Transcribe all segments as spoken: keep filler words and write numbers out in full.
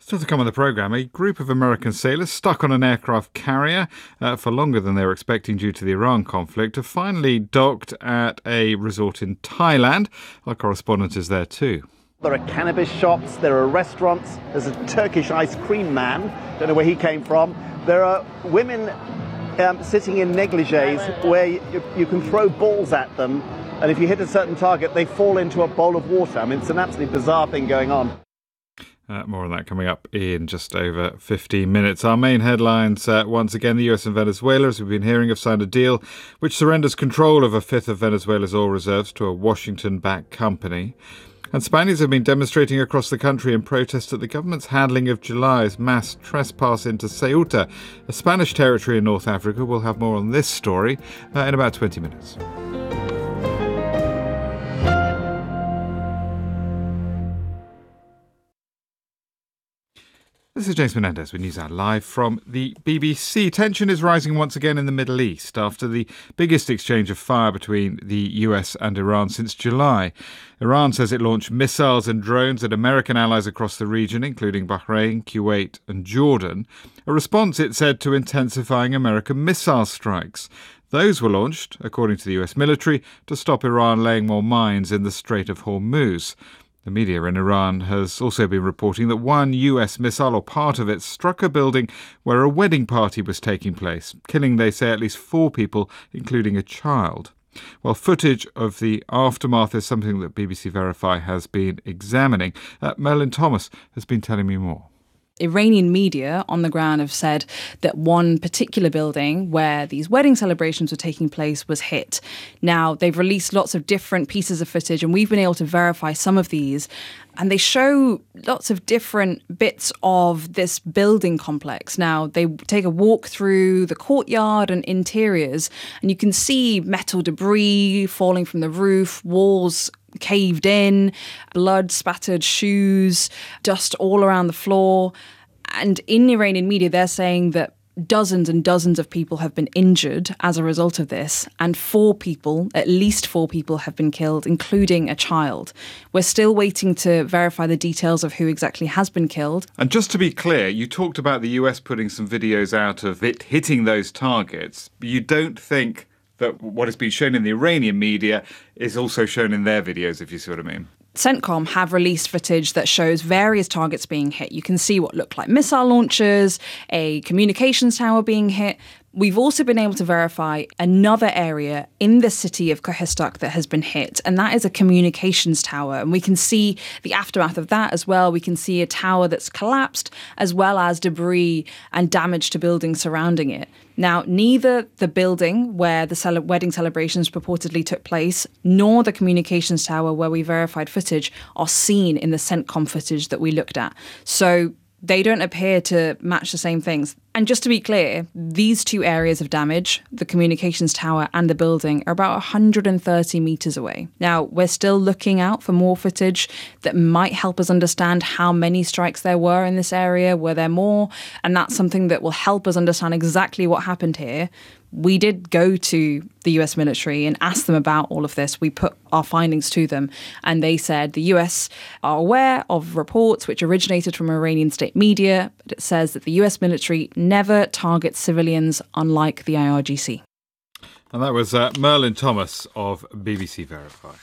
Still to come on the programme, a group of American sailors stuck on an aircraft carrier uh, for longer than they were expecting due to the Iran conflict have finally docked at a resort in Thailand. Our correspondent is there too. There are cannabis shops, there are restaurants, there's a Turkish ice cream man, don't know where he came from. There are women um, sitting in negligees where you, you can throw balls at them, and if you hit a certain target, they fall into a bowl of water. I mean, it's an absolutely bizarre thing going on. Uh, more on that coming up in just over fifteen minutes. Our main headlines, uh, once again, the U S and Venezuela, as we've been hearing, have signed a deal which surrenders control of a fifth of Venezuela's oil reserves to a Washington-backed company. And Spaniards have been demonstrating across the country in protest at the government's handling of July's mass trespass into Ceuta, a Spanish territory in North Africa. We'll have more on this story uh, in about twenty minutes. This is James Menendez with NewsHour live from the B B C. Tension is rising once again in the Middle East after the biggest exchange of fire between the U S and Iran since July. Iran says it launched missiles and drones at American allies across the region, including Bahrain, Kuwait and Jordan. A response, it said, to intensifying American missile strikes. Those were launched, according to the U S military, to stop Iran laying more mines in the Strait of Hormuz. The media in Iran has also been reporting that one U S missile, or part of it, struck a building where a wedding party was taking place, killing, they say, at least four people, including a child. Well, footage of the aftermath is something that B B C Verify has been examining. Uh, Merlin Thomas has been telling me more. Iranian media on the ground have said that one particular building where these wedding celebrations were taking place was hit. Now, they've released lots of different pieces of footage, and we've been able to verify some of these. And they show lots of different bits of this building complex. Now, they take a walk through the courtyard and interiors, and you can see metal debris falling from the roof, walls caved in, blood spattered shoes, dust all around the floor. And in Iranian media, they're saying that dozens and dozens of people have been injured as a result of this, and four people, at least four people, have been killed, including a child. We're still waiting to verify the details of who exactly has been killed. And just to be clear, you talked about the U S putting some videos out of it hitting those targets, but you don't think that what has been shown in the Iranian media is also shown in their videos, if you see what I mean? CENTCOM have released footage that shows various targets being hit. You can see what look like missile launchers, a communications tower being hit. We've also been able to verify another area in the city of Kohistak that has been hit, and that is a communications tower. And we can see the aftermath of that as well. We can see a tower that's collapsed, as well as debris and damage to buildings surrounding it. Now, neither the building where the cele- wedding celebrations purportedly took place, nor the communications tower where we verified footage are seen in the CENTCOM footage that we looked at. So they don't appear to match the same things. And just to be clear, these two areas of damage, the communications tower and the building, are about one hundred thirty metres away. Now, we're still looking out for more footage that might help us understand how many strikes there were in this area. Were there more? And that's something that will help us understand exactly what happened here. We did go to the U S military and ask them about all of this. We put our findings to them, and they said the U S are aware of reports which originated from Iranian state media, but it says that the U S military never targets civilians, unlike the I R G C. And that was uh, Merlin Thomas of B B C Verify.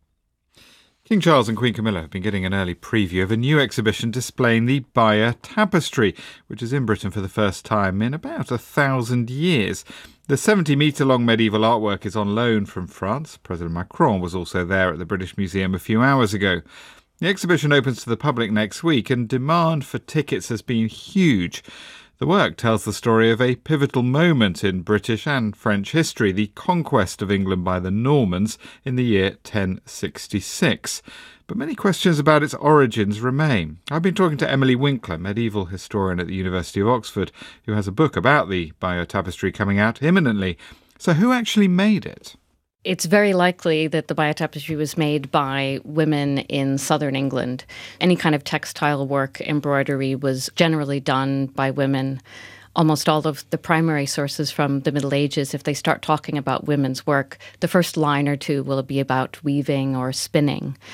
King Charles and Queen Camilla have been getting an early preview of a new exhibition displaying the Bayeux Tapestry, which is in Britain for the first time in about a thousand years. The seventy-metre-long medieval artwork is on loan from France. President Macron was also there at the British Museum a few hours ago. The exhibition opens to the public next week, and demand for tickets has been huge. The work tells the story of a pivotal moment in British and French history, the conquest of England by the Normans in the year ten sixty-six. But many questions about its origins remain. I've been talking to Emily Winkler, medieval historian at the University of Oxford, who has a book about the Bayeux Tapestry coming out imminently. So who actually made it? It's very likely that the Bayeux Tapestry was made by women in southern England. Any kind of textile work, embroidery, was generally done by women. Almost all of the primary sources from the Middle Ages, if they start talking about women's work, the first line or two will be about weaving or spinning.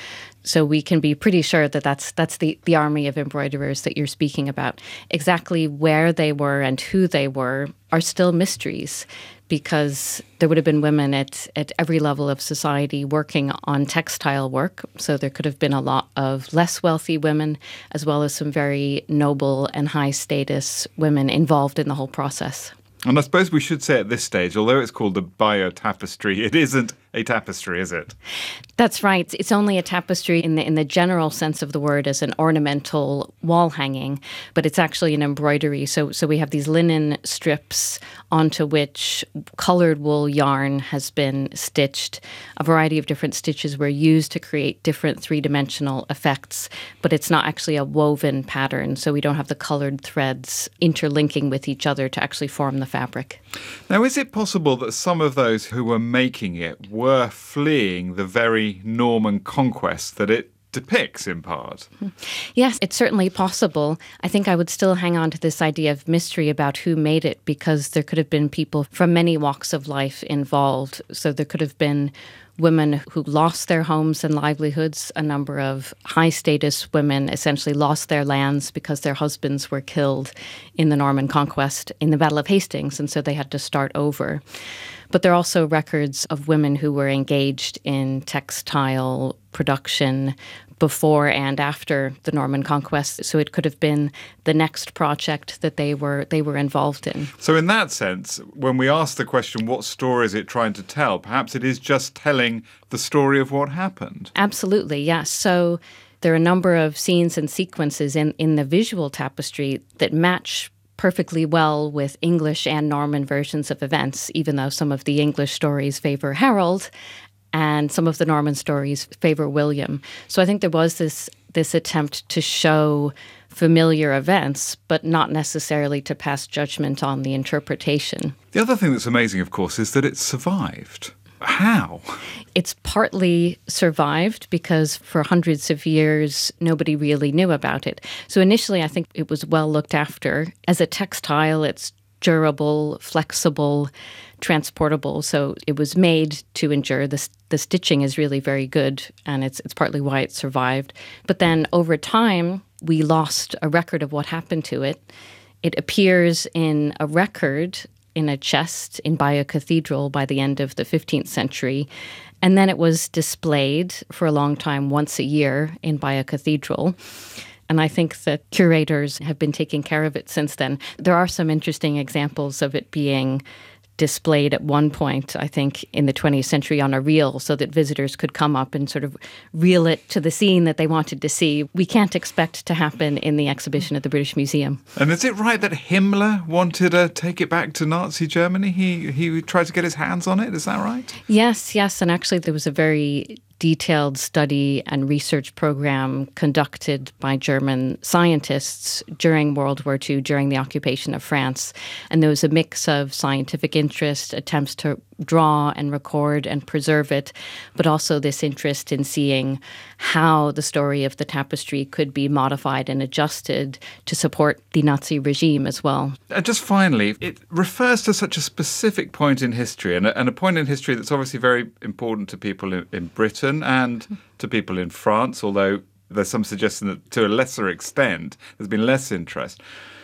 So we can be pretty sure that that's that's the, the army of embroiderers that you're speaking about. Exactly where they were and who they were are still mysteries, because there would have been women at, at every level of society working on textile work. So there could have been a lot of less wealthy women, as well as some very noble and high status women involved in the whole process. And I suppose we should say at this stage, although it's called the Bayeux Tapestry, it isn't a tapestry, is it? That's right. It's only a tapestry in the in the general sense of the word as an ornamental wall hanging, but it's actually an embroidery. So so we have these linen strips onto which colored wool yarn has been stitched. A variety of different stitches were used to create different three-dimensional effects, but it's not actually a woven pattern. So we don't have the colored threads interlinking with each other to actually form the fabric. Now, is it possible that some of those who were making it were fleeing the very Norman conquest that it depicts in part? Yes, it's certainly possible. I think I would still hang on to this idea of mystery about who made it, because there could have been people from many walks of life involved. So there could have been women who lost their homes and livelihoods. A number of high-status women essentially lost their lands because their husbands were killed in the Norman conquest in the Battle of Hastings, and so they had to start over. But there are also records of women who were engaged in textile production before and after the Norman conquest. So it could have been the next project that they were they were involved in. So in that sense, when we ask the question, what story is it trying to tell? Perhaps it is just telling the story of what happened. Absolutely, yes. So there are a number of scenes and sequences in, in the visual tapestry that match perfectly well with English and Norman versions of events, even though some of the English stories favor Harold and some of the Norman stories favor William. So I think there was this this attempt to show familiar events, but not necessarily to pass judgment on the interpretation. The other thing that's amazing, of course, is that it survived. How? It's partly survived because for hundreds of years, nobody really knew about it. So initially, I think it was well looked after. As a textile, it's durable, flexible, transportable. So it was made to endure. The, the stitching is really very good, and it's it's partly why it survived. But then over time, we lost a record of what happened to it. It appears in a record in a chest in Bayeux Cathedral by the end of the fifteenth century. And then it was displayed for a long time, once a year in Bayeux Cathedral. And I think that curators have been taking care of it since then. There are some interesting examples of it being displayed at one point, I think, in the twentieth century on a reel so that visitors could come up and sort of reel it to the scene that they wanted to see. We can't expect to happen in the exhibition at the British Museum. And is it right that Himmler wanted to take it back to Nazi Germany? He, he tried to get his hands on it, is that right? Yes, yes. And actually there was a very detailed study and research program conducted by German scientists during World War Two, during the occupation of France. And there was a mix of scientific interest, attempts to draw and record and preserve it, but also this interest in seeing how the story of the tapestry could be modified and adjusted to support the Nazi regime as well. And just finally, it refers to such a specific point in history, and a, and a point in history that's obviously very important to people in, in Britain and to people in France, although there's some suggestion that to a lesser extent there's been less interest.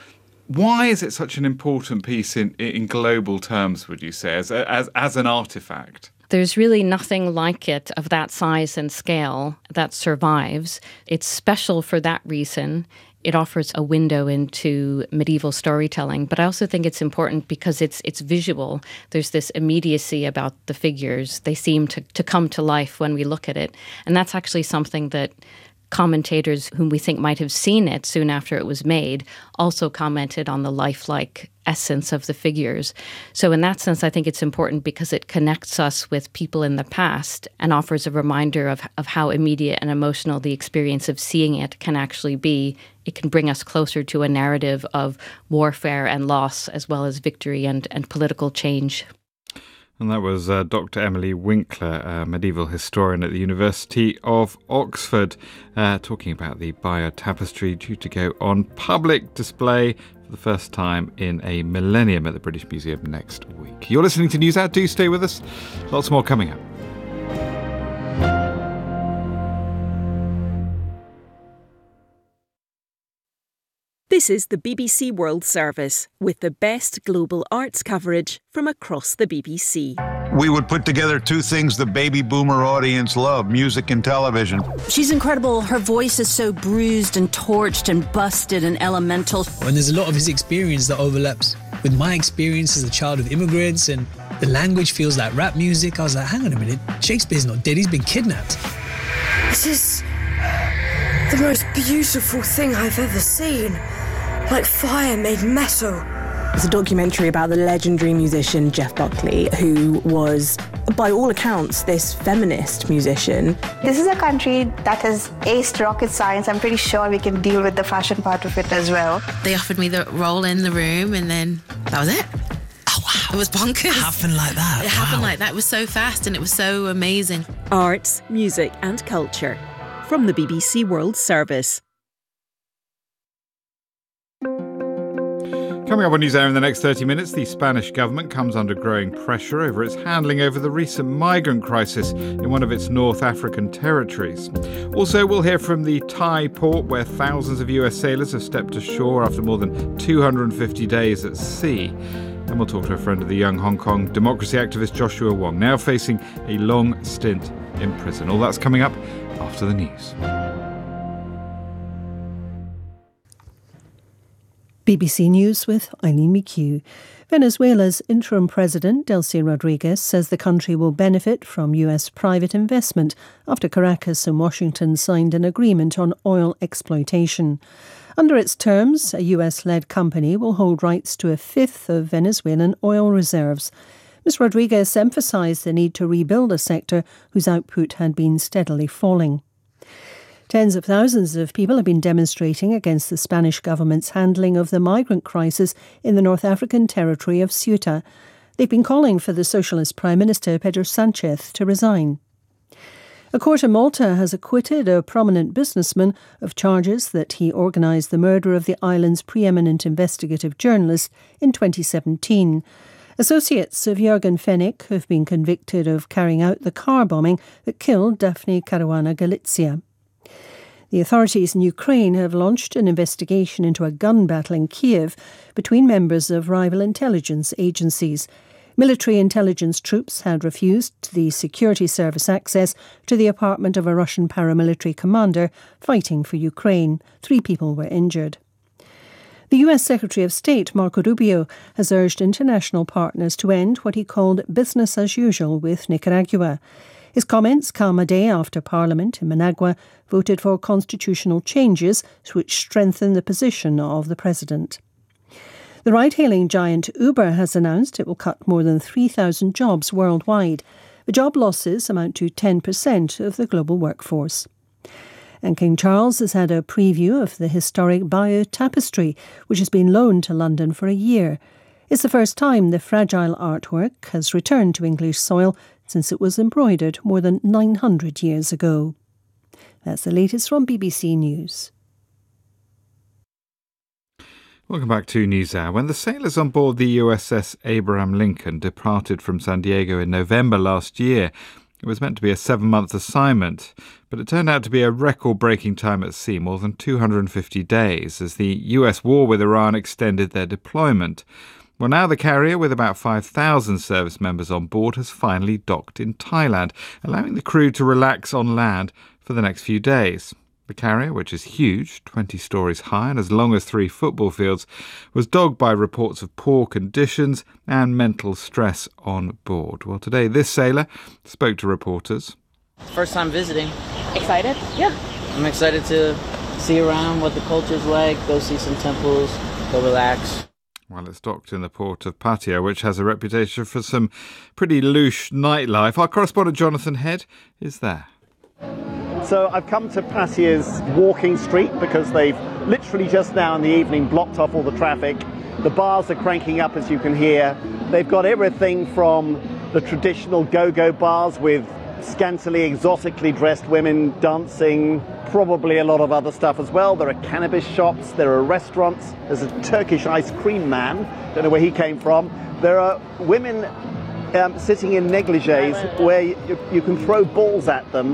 Why is it such an important piece in, in global terms, would you say, as, as, as an artefact? There's really nothing like it of that size and scale that survives. It's special for that reason. It offers a window into medieval storytelling, but I also think it's important because it's it's visual. There's this immediacy about the figures. They seem to, to come to life when we look at it. And that's actually something that commentators whom we think might have seen it soon after it was made also commented on the lifelike essence of the figures. So in that sense, I think it's important because it connects us with people in the past and offers a reminder of, of how immediate and emotional the experience of seeing it can actually be. It can bring us closer to a narrative of warfare and loss as well as victory and, and political change. And that was uh, Doctor Emily Winkler, a medieval historian at the University of Oxford, uh, talking about the Bayeux Tapestry due to go on public display for the first time in a millennium at the British Museum next week. You're listening to News Hour. Do stay with us. Lots more coming up. This is the B B C World Service, with the best global arts coverage from across the B B C. We would put together two things the baby boomer audience love, music and television. She's incredible. Her voice is so bruised and torched and busted and elemental. And there's a lot of his experience that overlaps with my experience as a child of immigrants, and the language feels like rap music. I was like, hang on a minute, Shakespeare's not dead, he's been kidnapped. This is the most beautiful thing I've ever seen. Like fire made metal. It's a documentary about the legendary musician Jeff Buckley, who was, by all accounts, this feminist musician. This is a country that has aced rocket science. I'm pretty sure we can deal with the fashion part of it as well. They offered me the role in the room, and then that was it. Oh, wow. It was bonkers. It happened like that. It wow. happened like that. It was so fast and it was so amazing. Arts, music and culture from the B B C World Service. Coming up on NewsHour in the next thirty minutes, the Spanish government comes under growing pressure over its handling over the recent migrant crisis in one of its North African territories. Also, we'll hear from the Thai port where thousands of U S sailors have stepped ashore after more than two hundred fifty days at sea. And we'll talk to a friend of the young Hong Kong democracy activist Joshua Wong, now facing a long stint in prison. All that's coming up after the news. B B C News with Eileen McHugh. Venezuela's interim president, Delcy Rodriguez, says the country will benefit from U S private investment after Caracas and Washington signed an agreement on oil exploitation. Under its terms, a U S-led company will hold rights to a fifth of Venezuelan oil reserves. Miz Rodriguez emphasised the need to rebuild a sector whose output had been steadily falling. Tens of thousands of people have been demonstrating against the Spanish government's handling of the migrant crisis in the North African territory of Ceuta. They've been calling for the Socialist Prime Minister Pedro Sánchez to resign. A court in Malta has acquitted a prominent businessman of charges that he organised the murder of the island's preeminent investigative journalist in twenty seventeen. Associates of Jürgen Fenech have been convicted of carrying out the car bombing that killed Daphne Caruana Galizia. The authorities in Ukraine have launched an investigation into a gun battle in Kiev between members of rival intelligence agencies. Military intelligence troops had refused the security service access to the apartment of a Russian paramilitary commander fighting for Ukraine. Three people were injured. The U S Secretary of State, Marco Rubio, has urged international partners to end what he called business as usual with Nicaragua. His comments come a day after Parliament in Managua voted for constitutional changes which strengthen the position of the president. The ride-hailing giant Uber has announced it will cut more than three thousand jobs worldwide. The job losses amount to ten percent of the global workforce. And King Charles has had a preview of the historic Bayeux Tapestry, which has been loaned to London for a year. It's the first time the fragile artwork has returned to English soil since it was embroidered more than nine hundred years ago. That's the latest from B B C News. Welcome back to NewsHour. When the sailors on board the U S S Abraham Lincoln departed from San Diego in November last year, it was meant to be a seven-month assignment, but it turned out to be a record-breaking time at sea, more than two hundred fifty days, as the U S war with Iran extended their deployment. Well, now the carrier, with about five thousand service members on board, has finally docked in Thailand, allowing the crew to relax on land for the next few days. The carrier, which is huge, twenty stories high and as long as three football fields, was dogged by reports of poor conditions and mental stress on board. Well, today this sailor spoke to reporters. First time visiting. Excited? Yeah. I'm excited to see around what the culture's like, go see some temples, go relax. Well, it's docked in the port of Pattaya, which has a reputation for some pretty louche nightlife. Our correspondent Jonathan Head is there. So I've come to Pattaya's walking street because they've literally just now in the evening blocked off all the traffic. The bars are cranking up, as you can hear. They've got everything from the traditional go-go bars with scantily, exotically dressed women dancing, probably a lot of other stuff as well. There are cannabis shops, there are restaurants, there's a Turkish ice cream man, don't know where he came from. There are women um, sitting in negligees where you, you can throw balls at them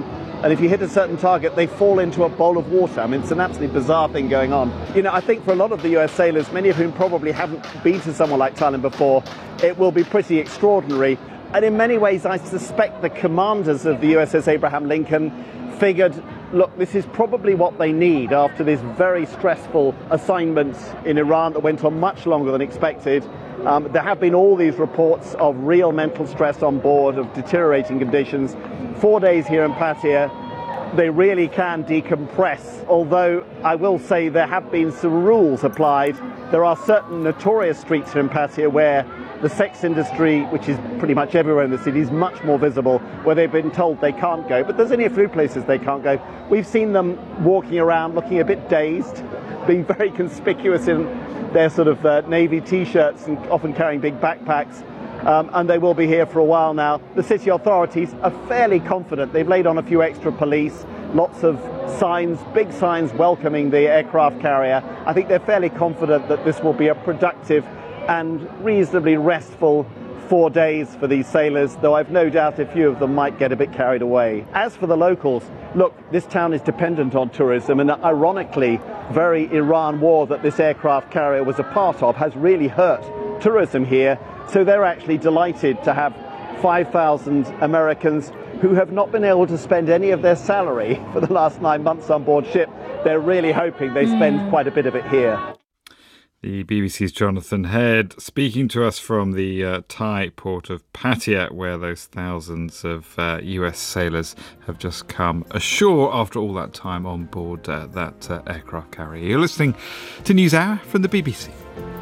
and if you hit a certain target, they fall into a bowl of water. I mean, it's an absolutely bizarre thing going on. You know, I think for a lot of the U S sailors, many of whom probably haven't been to somewhere like Thailand before, it will be pretty extraordinary. And in many ways, I suspect the commanders of the U S S Abraham Lincoln figured, look, this is probably what they need after this very stressful assignment in Iran that went on much longer than expected. Um, there have been all these reports of real mental stress on board, of deteriorating conditions. Four days here in Pattaya, they really can decompress, although I will say there have been some rules applied. There are certain notorious streets here in Pattaya where the sex industry, which is pretty much everywhere in the city, is much more visible, where they've been told they can't go. But there's only a few places they can't go. We've seen them walking around looking a bit dazed, being very conspicuous in their sort of uh, navy T-shirts and often carrying big backpacks. Um, and they will be here for a while now. The city authorities are fairly confident. They've laid on a few extra police, lots of signs, big signs welcoming the aircraft carrier. I think they're fairly confident that this will be a productive and reasonably restful four days for these sailors, though I've no doubt a few of them might get a bit carried away. As for the locals, look, this town is dependent on tourism, and ironically, very Iran war that this aircraft carrier was a part of has really hurt tourism here. So they're actually delighted to have five thousand Americans who have not been able to spend any of their salary for the last nine months on board ship. They're really hoping they spend mm. quite a bit of it here. The B B C's Jonathan Head speaking to us from the uh, Thai port of Pattaya, where those thousands of uh, U S sailors have just come ashore after all that time on board uh, that uh, aircraft carrier. You're listening to NewsHour from the B B C.